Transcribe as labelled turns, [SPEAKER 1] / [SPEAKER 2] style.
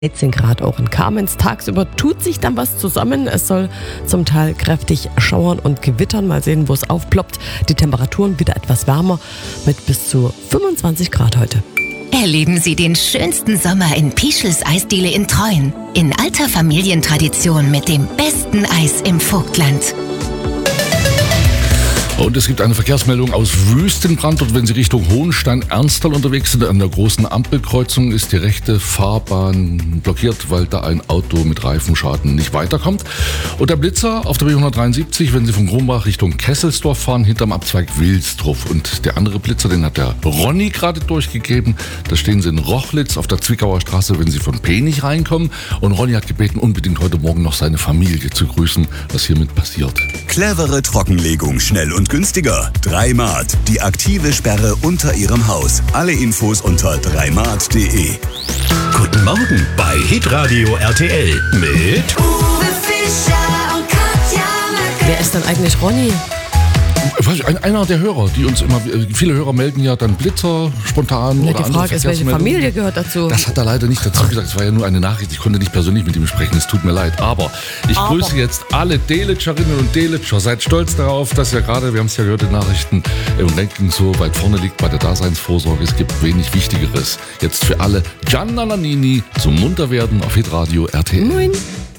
[SPEAKER 1] 13 Grad auch in Kamenz. Tagsüber tut sich dann was zusammen. Es soll zum Teil kräftig schauern und gewittern. Mal sehen, wo es aufploppt. Die Temperaturen wieder etwas wärmer mit bis zu 25 Grad heute.
[SPEAKER 2] Erleben Sie den schönsten Sommer in Pischels Eisdiele in Treuen. In alter Familientradition mit dem besten Eis im Vogtland.
[SPEAKER 3] Und es gibt eine Verkehrsmeldung aus Wüstenbrand. Und wenn Sie Richtung Hohenstein-Ernsthal unterwegs sind, an der großen Ampelkreuzung ist die rechte Fahrbahn blockiert, weil da ein Auto mit Reifenschaden nicht weiterkommt. Und der Blitzer auf der B173, wenn Sie von Grumbach Richtung Kesselsdorf fahren, hinterm Abzweig Wilsdruf. Und der andere Blitzer, den hat der Ronny gerade durchgegeben. Da stehen Sie in Rochlitz auf der Zwickauer Straße, wenn Sie von Penich reinkommen. Und Ronny hat gebeten, unbedingt heute Morgen noch seine Familie zu grüßen, was hiermit passiert.
[SPEAKER 4] Clevere Trockenlegung, schnell und günstiger. 3Mart, die aktive Sperre unter Ihrem Haus. Alle Infos unter 3mart.de.
[SPEAKER 5] Guten Morgen bei Hitradio RTL mit
[SPEAKER 6] Uwe Fischer und Katja Möcke.
[SPEAKER 1] Wer ist denn eigentlich Ronny?
[SPEAKER 3] Einer der Hörer, die uns immer, viele Hörer melden ja dann Blitzer spontan.
[SPEAKER 1] Ja,
[SPEAKER 3] oder
[SPEAKER 1] die Frage ist, welche Familie gehört dazu?
[SPEAKER 3] Das hat er leider nicht dazu gesagt. Es war ja nur eine Nachricht. Ich konnte nicht persönlich mit ihm sprechen. Es tut mir leid. Aber ich grüße jetzt alle Delitscherinnen und Delitscher. Seid stolz darauf, dass ja gerade, wir haben es ja gehört in Nachrichten, im Ranking so weit vorne liegt bei der Daseinsvorsorge. Es gibt wenig Wichtigeres. Jetzt für alle Gianna Nannini zum Munterwerden auf Hitradio RTL.
[SPEAKER 1] Moin.